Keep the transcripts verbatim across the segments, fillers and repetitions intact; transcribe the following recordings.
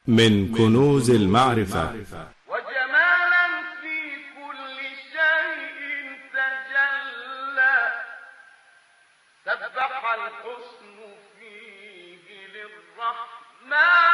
من كنوز المعرفة وجمالا في كل شيء تجلى، سبح الحسن فيه للرحمن.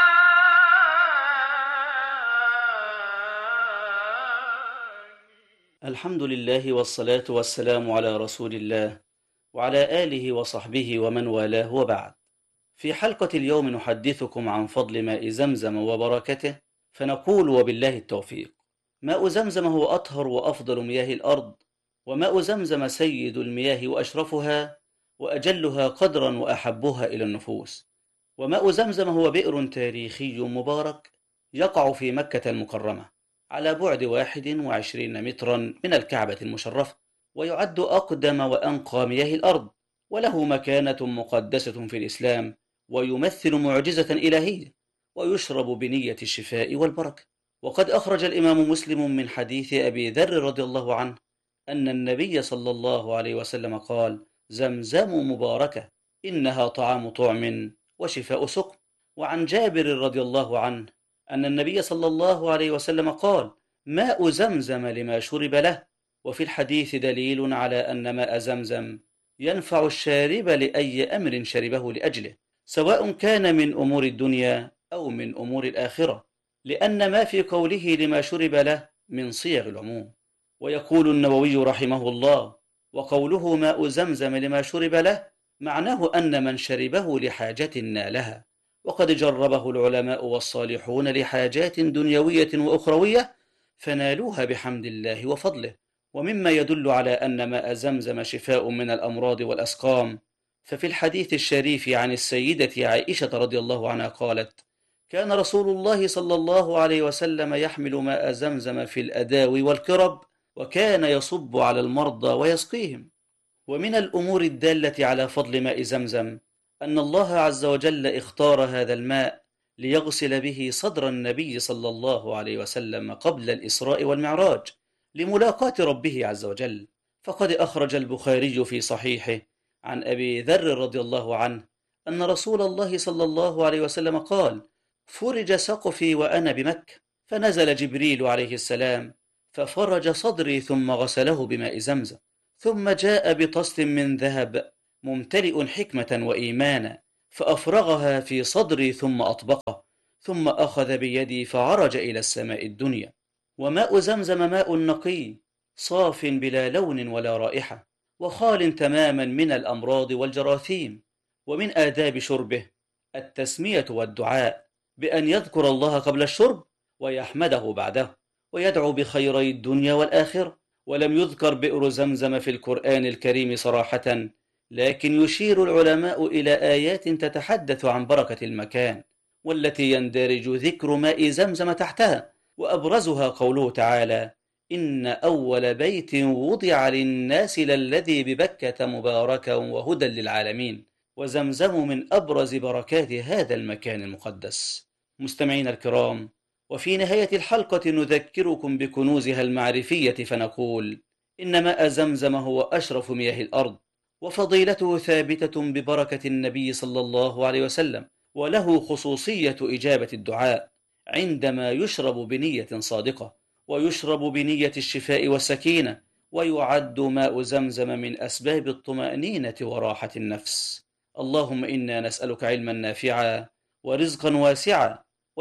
الحمد لله والصلاة والسلام على رسول الله وعلى آله وصحبه ومن والاه، وبعد. في حلقة اليوم نحدثكم عن فضل ماء زمزم وبركته، فنقول وبالله التوفيق. ماء زمزم هو أطهر وأفضل مياه الأرض، وماء زمزم سيد المياه وأشرفها وأجلها قدرا وأحبها إلى النفوس. وماء زمزم هو بئر تاريخي مبارك يقع في مكة المكرمة على بعد واحد وعشرين مترا من الكعبة المشرفة، ويعد أقدم وأنقى مياه الأرض، وله مكانة مقدسة في الإسلام، ويمثل معجزة إلهية، ويشرب بنية الشفاء والبركة. وقد أخرج الإمام مسلم من حديث أبي ذر رضي الله عنه أن النبي صلى الله عليه وسلم قال: زمزم مباركة، إنها طعام طعم وشفاء سقم. وعن جابر رضي الله عنه أن النبي صلى الله عليه وسلم قال: ماء زمزم لما شرب له. وفي الحديث دليل على أن ماء زمزم ينفع الشارب لأي أمر شربه لأجله، سواء كان من أمور الدنيا أو من أمور الآخرة، لأن ما في قوله لما شرب له من صيغ العموم. ويقول النووي رحمه الله: وقوله ماء زمزم لما شرب له معناه أن من شربه لحاجة نالها، وقد جربه العلماء والصالحون لحاجات دنيوية وأخروية فنالوها بحمد الله وفضله. ومما يدل على أن ماء زمزم شفاء من الأمراض والأسقام، ففي الحديث الشريف عن السيدة عائشة رضي الله عنها قالت: كان رسول الله صلى الله عليه وسلم يحمل ماء زمزم في الأداوي والكرب، وكان يصب على المرضى ويسقيهم. ومن الأمور الدالة على فضل ماء زمزم أن الله عز وجل اختار هذا الماء ليغسل به صدر النبي صلى الله عليه وسلم قبل الإسراء والمعراج لملاقاة ربه عز وجل. فقد أخرج البخاري في صحيحه عن أبي ذر رضي الله عنه أن رسول الله صلى الله عليه وسلم قال: فرج سقفي وأنا بمكة، فنزل جبريل عليه السلام ففرج صدري ثم غسله بماء زمزم، ثم جاء بطست من ذهب ممتلئ حكمة وإيمانا فأفرغها في صدري ثم أطبقه، ثم أخذ بيدي فعرج إلى السماء الدنيا. وماء زمزم ماء نقي صاف بلا لون ولا رائحة، وخال تماما من الأمراض والجراثيم. ومن آداب شربه التسمية والدعاء، بأن يذكر الله قبل الشرب ويحمده بعده، ويدعو بخيري الدنيا والآخرة. ولم يذكر بئر زمزم في القرآن الكريم صراحة، لكن يشير العلماء إلى آيات تتحدث عن بركة المكان، والتي يندرج ذكر ماء زمزم تحتها، وأبرزها قوله تعالى: إن أول بيت وضع للناس للذي ببكة مباركا وهدى للعالمين. وزمزم من أبرز بركات هذا المكان المقدس. مستمعين الكرام، وفي نهاية الحلقة نذكركم بكنوزها المعرفية، فنقول: إن ماء زمزم هو أشرف مياه الأرض، وفضيلته ثابتة ببركة النبي صلى الله عليه وسلم، وله خصوصية إجابة الدعاء عندما يشرب بنية صادقة، ويشرب بنية الشفاء والسكينة، ويعد ماء زمزم من أسباب الطمأنينة وراحة النفس. اللهم إنا نسألك علما نافعا ورزقا واسعا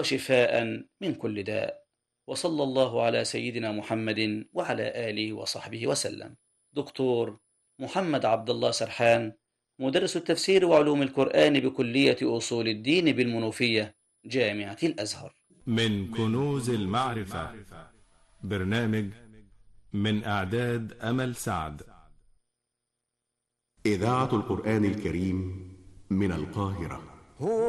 وشفاء من كل داء. وصلى الله على سيدنا محمد وعلى آله وصحبه وسلم. دكتور محمد عبد الله سرحان، مدرس التفسير وعلوم القرآن بكلية أصول الدين بالمنوفية، جامعة الأزهر. من كنوز المعرفة، برنامج من إعداد أمل سعد. إذاعة القرآن الكريم من القاهرة.